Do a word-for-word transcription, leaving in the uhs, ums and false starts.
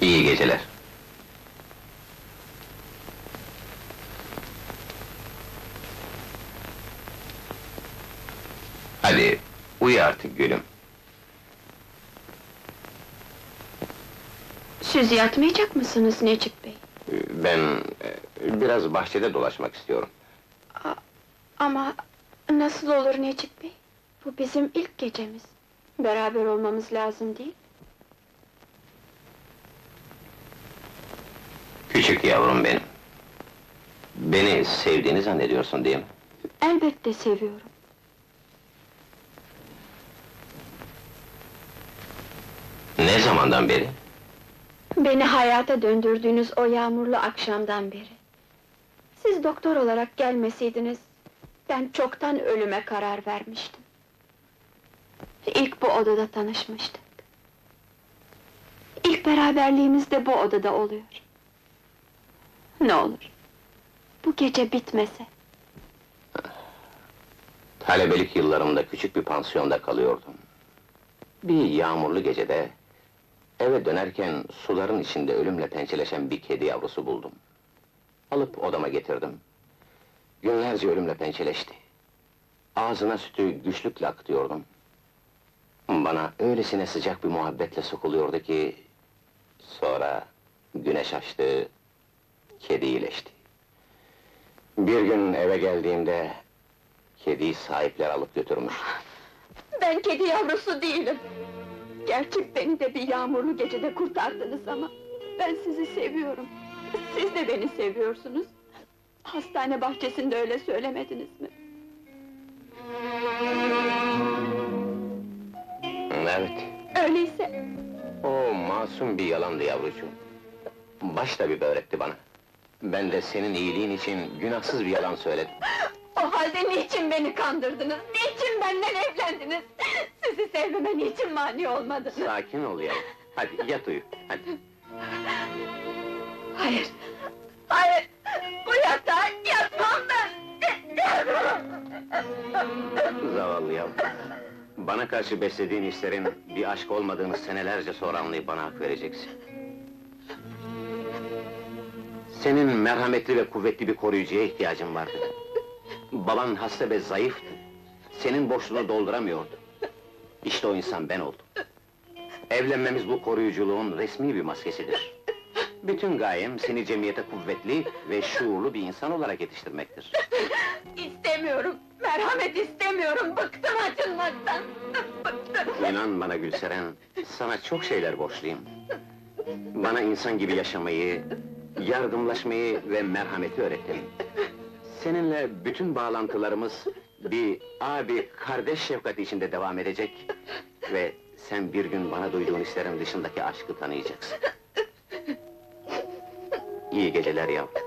İyi geceler. Hadi, uyu artık gülüm. Siz yatmayacak mısınız Necip Bey? Ben e, biraz bahçede dolaşmak istiyorum. Ama nasıl olur Necip Bey? Bu bizim ilk gecemiz. Beraber olmamız lazım değil. Küçük yavrum benim. Beni sevdiğini zannediyorsun değil mi? Elbette seviyorum. Ne zamandan beri? Beni hayata döndürdüğünüz o yağmurlu akşamdan beri. Siz doktor olarak gelmeseydiniz, ben çoktan ölüme karar vermiştim. İlk bu odada tanışmıştık. İlk beraberliğimiz de bu odada oluyor. Ne olur, bu gece bitmese. Talebelik yıllarımda küçük bir pansiyonda kalıyordum. Bir yağmurlu gecede, eve dönerken suların içinde ölümle pençeleşen bir kedi yavrusu buldum. Alıp odama getirdim. Günlerce ölümle pençeleşti. Ağzına sütü güçlükle akıtıyordum. Bana öylesine sıcak bir muhabbetle sokuluyordu ki... Sonra güneş açtı, kedi iyileşti. Bir gün eve geldiğimde... Kediyi sahipler alıp götürmüş. Ben kedi yavrusu değilim. Gerçi beni de bir yağmurlu gecede kurtardınız ama... Ben sizi seviyorum. Siz de beni seviyorsunuz. Hastane bahçesinde öyle söylemediniz mi? Evet. Öyleyse... O masum bir yalandı yavrucuğum. Baş tabibi öğretti bana. Ben de senin iyiliğin için günahsız bir yalan söyledim. O halde niçin beni kandırdınız? Niçin benden evlendiniz? Sizi sevmeme niçin mani olmadınız? Sakin ol yavrum. Hadi yat uyu, hadi. Hayır! Hayır! Bu yatağa yatmam ben! Zavallı yavrum. Bana karşı beslediğin hislerin bir aşk olmadığını senelerce sonra anlayıp bana hak vereceksin. Senin merhametli ve kuvvetli bir koruyucuya ihtiyacın vardı. Baban hasta ve zayıftı. Senin boşluğunu dolduramıyordu. İşte o insan ben oldum. Evlenmemiz bu koruyuculuğun resmi bir maskesidir. Bütün gayem seni cemiyete kuvvetli ve şuurlu bir insan olarak yetiştirmektir. İstemiyorum! Merhamet istemiyorum! Bıktım acınmaktan! Bıktım! İnan bana Gülseren, sana çok şeyler borçluyum. Bana insan gibi yaşamayı, yardımlaşmayı ve merhameti öğrettin. Seninle bütün bağlantılarımız bir abi, kardeş şefkati içinde devam edecek ve sen bir gün bana duyduğun hislerin dışındaki aşkı tanıyacaksın. İyi geceler yavrum.